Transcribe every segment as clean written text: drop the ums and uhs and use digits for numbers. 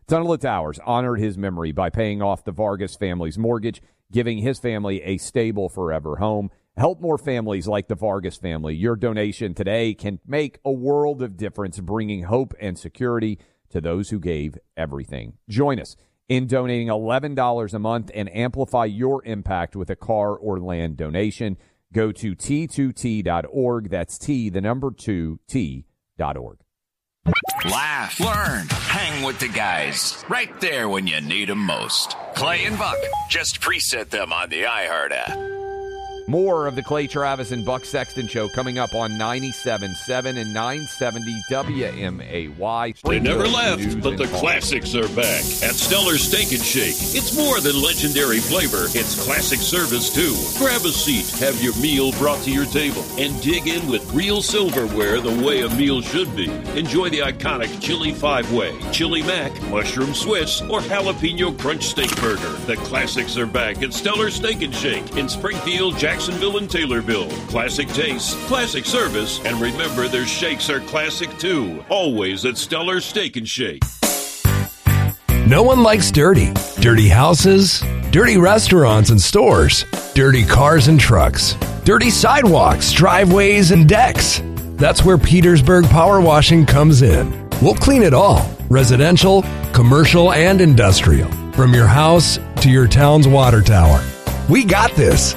Tunnel of Towers honored his memory by paying off the Vargas family's mortgage, giving his family a stable forever home. Help more families like the Vargas family. Your donation today can make a world of difference, bringing hope and security to those who gave everything. Join us in donating $11 a month and amplify your impact with a car or land donation. Go to T2T.org. That's T2T.org. Laugh, learn, hang with the guys. Right there when you need them most. Clay and Buck. Just preset them on the iHeart app. More of the Clay Travis and Buck Sexton Show coming up on 97.7 and 970 WMAY. They never left, but the classics are back at Stellar Steak and Shake. It's more than legendary flavor. It's classic service, too. Grab a seat, have your meal brought to your table, and dig in with real silverware the way a meal should be. Enjoy the iconic Chili 5-Way, Chili Mac, Mushroom Swiss, or Jalapeno Crunch Steak Burger. The classics are back at Stellar Steak and Shake in Springfield, Jacksonville, and Taylorville. Classic taste, classic service, and remember their shakes are classic too. Always at Stellar Steak and Shake. No one likes dirty. Dirty houses, dirty restaurants and stores, dirty cars and trucks, dirty sidewalks, driveways, and decks. That's where Petersburg Power Washing comes in. We'll clean it all. Residential, commercial, and industrial. From your house to your town's water tower. We got this.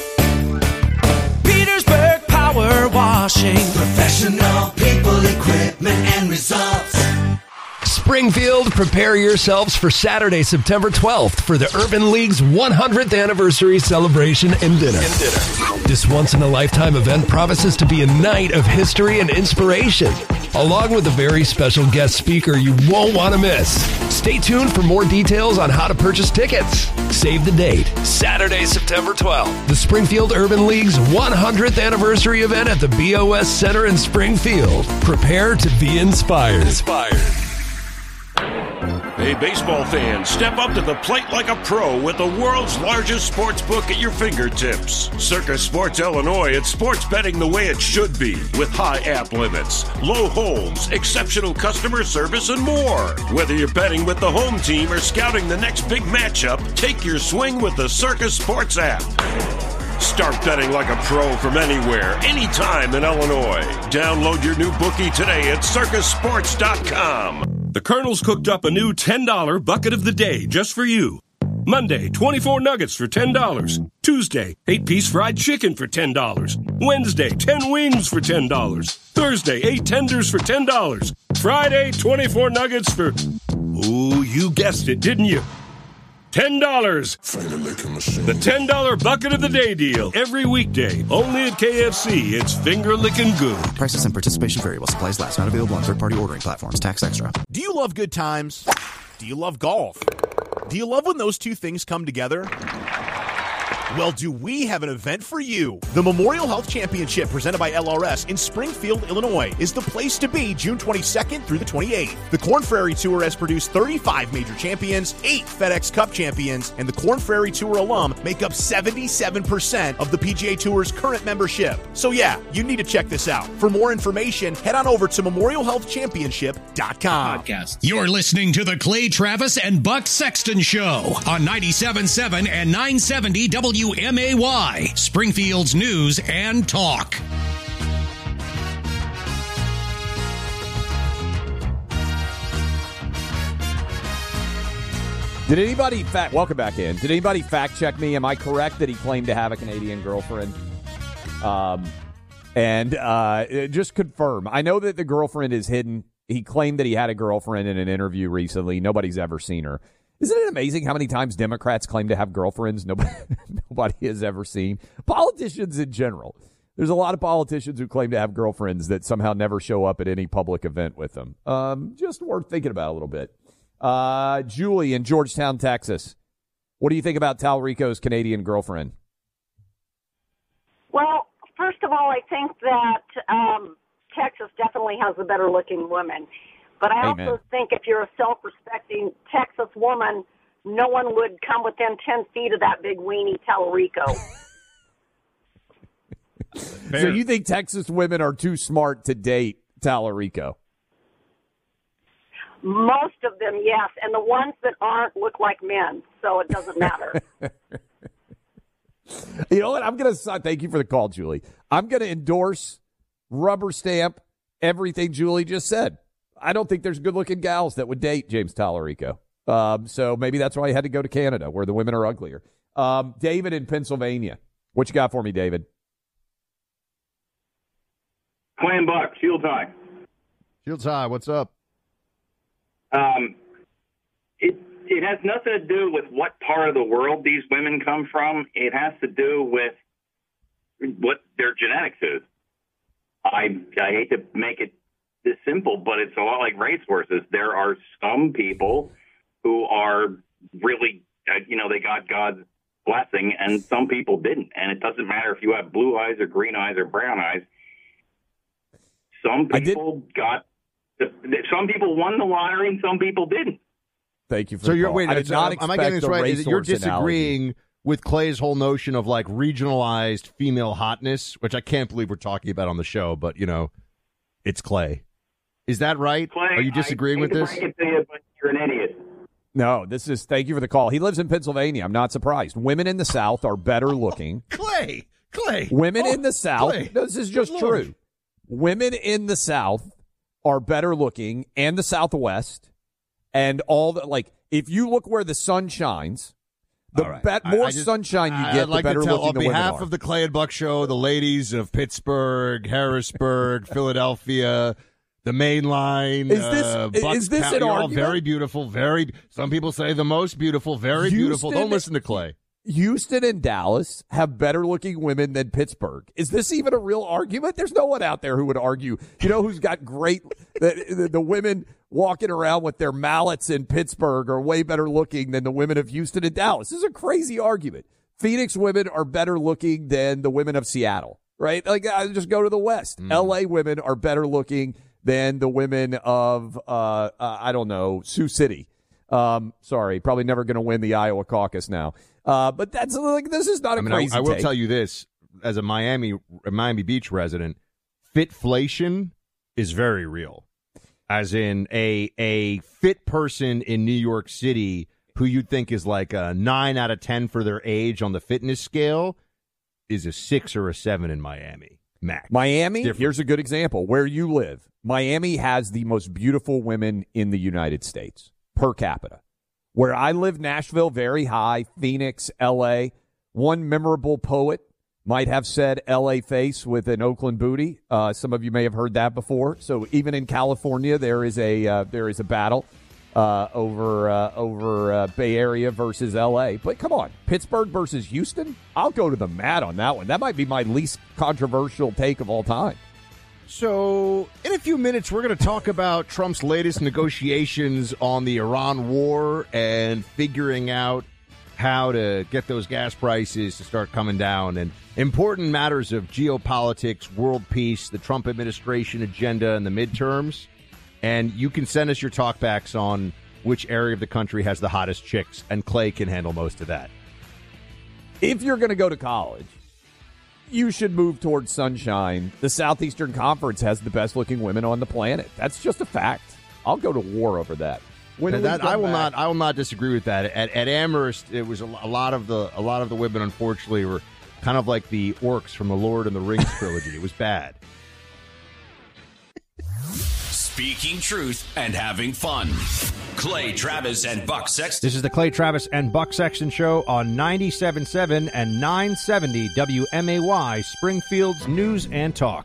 Petersburg Power Washing. Professional people, equipment, and results. Springfield, prepare yourselves for Saturday, September 12th for the Urban League's 100th anniversary celebration and dinner. This once-in-a-lifetime event promises to be a night of history and inspiration, along with a very special guest speaker you won't want to miss. Stay tuned for more details on how to purchase tickets. Save the date, Saturday, September 12th. The Springfield Urban League's 100th anniversary event at the BOS Center in Springfield. Prepare to be inspired. Hey, baseball fans, step up to the plate like a pro with the world's largest sports book at your fingertips. Circus Sports Illinois, it's sports betting the way it should be, with high app limits, low holds, exceptional customer service, and more. Whether you're betting with the home team or scouting the next big matchup, take your swing with the Circus Sports app. Start betting like a pro from anywhere, anytime in Illinois. Download your new bookie today at circusports.com. The Colonel's cooked up a new $10 bucket of the day just for you. Monday, 24 nuggets for $10. Tuesday, 8-piece fried chicken for $10. Wednesday, 10 wings for $10. Thursday, 8 tenders for $10. Friday, 24 nuggets for... Ooh, you guessed it, didn't you? $10. The $10 bucket of the day deal. Every weekday. Only at KFC. It's finger licking good. Prices and participation vary while supplies last. Not available on third-party ordering platforms. Tax extra. Do you love good times? Do you love golf? Do you love when those two things come together? Well, do we have an event for you? The Memorial Health Championship, presented by LRS in Springfield, Illinois, is the place to be June 22nd through the 28th. The Korn Ferry Tour has produced 35 major champions, 8 FedEx Cup champions, and the Korn Ferry Tour alum make up 77% of the PGA Tour's current membership. So yeah, you need to check this out. For more information, head on over to memorialhealthchampionship.com. You're listening to the Clay Travis and Buck Sexton Show on 97.7 and 970 WMAY, Springfield's news and talk. Did anybody welcome back in. Did anybody fact check me? Am I correct that he claimed to have a Canadian girlfriend? Just confirm. I know that the girlfriend is hidden. He claimed that he had a girlfriend in an interview recently. Nobody's ever seen her. Isn't it amazing how many times Democrats claim to have girlfriends nobody has ever seen? Politicians in general. There's a lot of politicians who claim to have girlfriends that somehow never show up at any public event with them. Just worth thinking about a little bit. Julie in Georgetown, Texas. What do you think about Talrico's Canadian girlfriend? Well, first of all, I think that Texas definitely has a better-looking woman. But I also think if you're a self-respecting Texas woman, no one would come within 10 feet of that big weenie Talarico. So you think Texas women are too smart to date Talarico? Most of them, yes, and the ones that aren't look like men, so it doesn't matter. You know what? I'm going to thank you for the call, Julie. I'm going to endorse, rubber stamp everything Julie just said. I don't think there's good-looking gals that would date James Tallarico. So maybe that's why I had to go to Canada, where the women are uglier. David in Pennsylvania. What you got for me, David? Clay and Buck, Shields High. Shields High, what's up? It has nothing to do with what part of the world these women come from. It has to do with what their genetics is. I hate to make it this simple, but it's a lot like racehorses. There are some people who are really, they got God's blessing, and some people didn't. And it doesn't matter if you have blue eyes or green eyes or brown eyes. Some people some people won the lottery and some people didn't. Thank you for so the you're call. wait. Am I getting this right? Is it you're disagreeing analogy with Clay's whole notion of like regionalized female hotness, which I can't believe we're talking about on the show, but it's Clay. Is that right? Clay, are you disagreeing with this? I can say it, but you're an idiot. No, thank you for the call. He lives in Pennsylvania. I'm not surprised. Women in the South are better looking. Clay. Women in the South. This is just true. Women in the South are better looking, and the Southwest. And all the, if you look where the sun shines, more sunshine you get, the better looking the women are. On behalf of the Clay and Buck Show, the ladies of Pittsburgh, Harrisburg, Philadelphia, the Main Line, is this an argument? All very beautiful, some people say the most beautiful, very beautiful. Don't listen to Clay. Houston and Dallas have better looking women than Pittsburgh. Is this even a real argument? There's no one out there who would argue, who's got great, the women walking around with their mallets in Pittsburgh are way better looking than the women of Houston and Dallas. This is a crazy argument. Phoenix women are better looking than the women of Seattle, right? I just go to the West. LA women are better looking than the women of, Sioux City. Sorry, probably never going to win the Iowa caucus now. But that's this is not a crazy I will take. tell you this, as a Miami Beach resident, fitflation is very real. As in a fit person in New York City who you'd think is like a 9 out of 10 for their age on the fitness scale is a 6 or a 7 in Miami. Max. Miami, here's a good example. Where you live, Miami has the most beautiful women in the United States per capita. Where I live, Nashville, very high. Phoenix, L.A. One memorable poet might have said L.A. face with an Oakland booty. Some of you may have heard that before. So even in California, there is a battle over Bay Area versus L.A. But come on, Pittsburgh versus Houston? I'll go to the mat on that one. That might be my least controversial take of all time. So, in a few minutes, we're going to talk about Trump's latest negotiations on the Iran war and figuring out how to get those gas prices to start coming down and important matters of geopolitics, world peace, the Trump administration agenda, and the midterms. And you can send us your talkbacks on which area of the country has the hottest chicks, and Clay can handle most of that. If you're going to go to college, you should move towards sunshine. The Southeastern Conference has the best-looking women on the planet. That's just a fact. I'll go to war over that. I will not disagree with that. At Amherst, it was a lot of the women, unfortunately, were kind of like the orcs from the Lord and the Rings trilogy. It was bad. Speaking truth and having fun. Clay Travis and Buck Sexton. This is the Clay Travis and Buck Sexton Show on 97.7 and 970 WMAY, Springfield's News and Talk.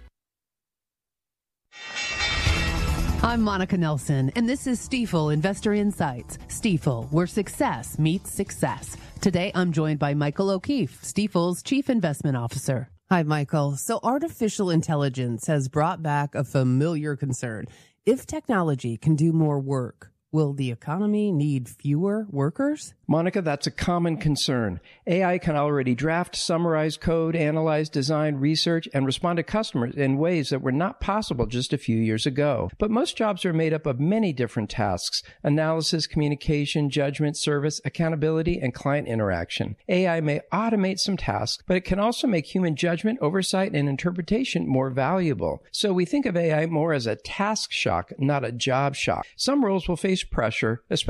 I'm Monica Nelson, and this is Stifel Investor Insights. Stifel, where success meets success. Today, I'm joined by Michael O'Keefe, Stifel's Chief Investment Officer. Hi, Michael. So artificial intelligence has brought back a familiar concern. If technology can do more work, Will the economy need fewer workers? Monica, that's a common concern. AI can already draft, summarize code, analyze, design, research, and respond to customers in ways that were not possible just a few years ago. But most jobs are made up of many different tasks: analysis, communication, judgment, service, accountability, and client interaction. AI may automate some tasks, but it can also make human judgment, oversight, and interpretation more valuable. So we think of AI more as a task shock, not a job shock. Some roles will face pressure, especially